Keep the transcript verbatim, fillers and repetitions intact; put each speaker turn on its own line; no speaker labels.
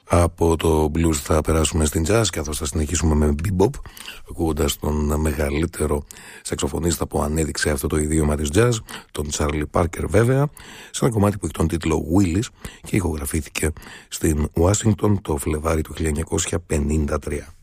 Από το blues θα περάσουμε στην jazz, καθώς θα συνεχίσουμε με bebop, ακούγοντας τον μεγαλύτερο σαξοφωνίστα που ανέδειξε αυτό το ιδίωμα της jazz, τον Charlie Parker βέβαια, σε ένα κομμάτι που έχει τον τίτλο Willis και ηχογραφήθηκε στην Ουάσιγκτον το Φλεβάρι του χίλια εννιακόσια πενήντα τρία.